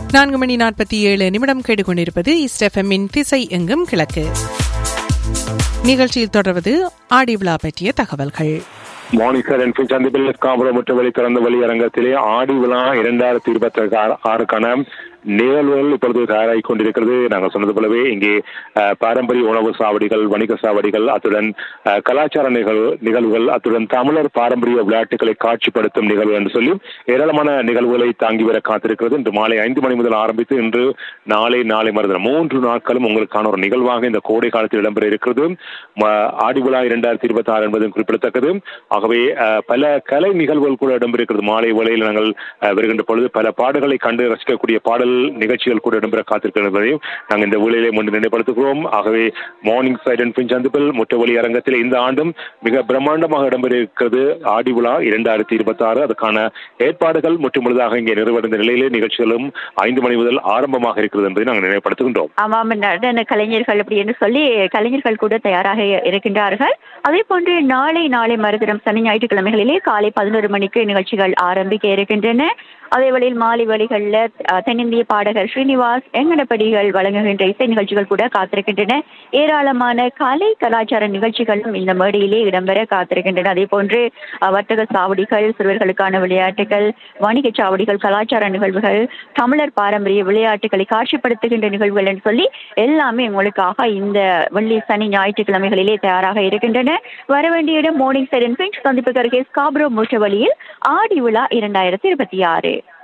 4:47 கேட்டுக்கொண்டிருப்பது ஈஸ்ட் எஃப்எம்மின் திசை எங்கும் கிழக்கு நிகழ்ச்சியில் தொடர்வது ஆடி விழா பற்றிய தகவல்கள். மார்னிங் சார் என் சந்திப்பில் காபுரம் முற்றவழி திறந்த வழி அரங்கத்திலே ஆடி விழா 2026 நிகழ்வுகள் இப்பொழுது தயாராகி கொண்டிருக்கிறது. நாங்கள் சொன்னது போலவே இங்கே பாரம்பரிய உணவு சாவடிகள், வணிக சாவடிகள், அத்துடன் கலாச்சார நிகழ்வுகள், அத்துடன் தமிழர் பாரம்பரிய விளையாட்டுகளை காட்சிப்படுத்தும் நிகழ்வு என்று சொல்லி ஏராளமான நிகழ்வுகளை தாங்கி வர காத்திருக்கிறது. இன்று மாலை 5 மணி முதல் ஆரம்பித்து இன்று நாளை மறுதினம் 3 நாட்களும் உங்களுக்கான ஒரு நிகழ்வாக இந்த கோடை காலத்தில் இடம்பெற இருக்கிறது. ஆடி விழா 2026 என்பதும் குறிப்பிடத்தக்கது. ஆகவே பல கலை நிகழ்வுகள் கூட இடம்பெறுகிறது. மாலை வேளையில் நாங்கள் வருகின்ற பொழுது பல பாடல்களை கண்டு ரசிக்கக்கூடிய பாடல் நிகழ்ச்சிகள் கூட இடம்பெற காத்திருக்கிறதையும் நாங்கள் இந்த வேளையிலே முன்பு நினைப்படுத்துகிறோம். ஆகவே மார்னிங் சைட் அண்ட் பின் சந்திப்பில் முற்றவழி அரங்கத்தில் இந்த ஆண்டும் மிக பிரம்மாண்டமாக இடம்பெற இருக்கிறது ஆடி விழா 2026. அதுக்கான ஏற்பாடுகள் முற்றுமுழுதாக இங்கே நிறைவடைந்த நிலையிலே நிகழ்ச்சிகளும் 5 மணி முதல் ஆரம்பமாக இருக்கிறது என்பதை நாங்கள் நினைப்படுத்துகின்றோம். ஆமாம், நடன கலைஞர்கள் அப்படின்னு சொல்லி கலைஞர்கள் கூட தயாராக இருக்கின்றார்கள். அதே போன்று நாளை மறுதினம் சனி ஞாயிற்றுக்கிழமைகளிலே காலை 11 மணிக்கு நிகழ்ச்சிகள் ஆரம்பிக்க இருக்கின்றன. அதே வழியில் மாலை வழிகளில் தென்னிந்திய பாடகர் ஸ்ரீனிவாஸ் எங்கனப்படிகள் வழங்குகின்ற இசை நிகழ்ச்சிகள் கூட காத்திருக்கின்றன. ஏராளமான கலை கலாச்சார நிகழ்ச்சிகளும் இந்த மேடையிலே இடம்பெற காத்திருக்கின்றன. அதே போன்று வர்த்தக சாவடிகள், சிறுவர்களுக்கான விளையாட்டுகள், வணிக சாவடிகள், கலாச்சார நிகழ்வுகள், தமிழர் பாரம்பரிய விளையாட்டுகளை காட்சிப்படுத்துகின்ற நிகழ்வுகள் என்று சொல்லி எல்லாமே உங்களுக்காக இந்த வெள்ளி சனி ஞாயிற்றுக்கிழமைகளிலே தயாராக இருக்கின்றன. வரவேண்டிய இடம் மார்னிங் சைட் அண்ட் பின் சந்திப்புக்கு அருகே ஸ்காப்ரோ முற்றவழியில் ஆடி விழா 2026.